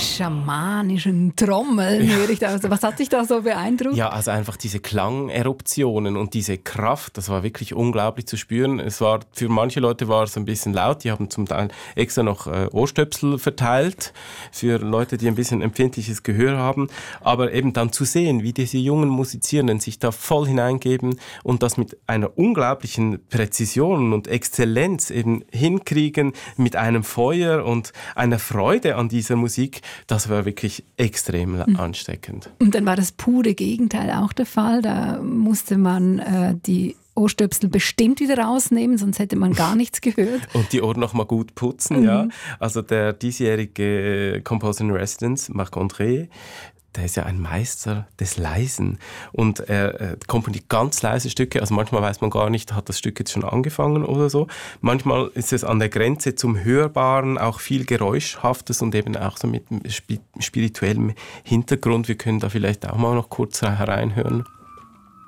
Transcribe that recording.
schamanischen Trommeln, höre ich da. Also, was hat dich da so beeindruckt? Ja, also einfach diese Klangeruptionen und diese Kraft, das war wirklich unglaublich zu spüren. Für manche Leute war es ein bisschen laut, die haben zum Teil extra noch Ohrstöpsel verteilt für Leute, die ein bisschen empfindliches Gehör haben. Aber eben dann zu sehen, wie diese jungen Musizierenden sich da voll hineingeben und das mit einer unglaublichen Präzision und Exzellenz eben hinkriegen, mit einem Feuer und einer Freude an dieser Musik, das war wirklich extrem ansteckend. Und dann war das pure Gegenteil auch der Fall. Da musste man die Ohrstöpsel bestimmt wieder rausnehmen, sonst hätte man gar nichts gehört. Und die Ohren noch mal gut putzen, ja. Also der diesjährige Composer in Residence, Marc-André, der ist ja ein Meister des Leisen und er komponiert ganz leise Stücke, also manchmal weiß man gar nicht, hat das Stück jetzt schon angefangen oder so. Manchmal ist es an der Grenze zum Hörbaren, auch viel Geräuschhaftes und eben auch so mit spirituellem Hintergrund. Wir können da vielleicht auch mal noch kurz hereinhören.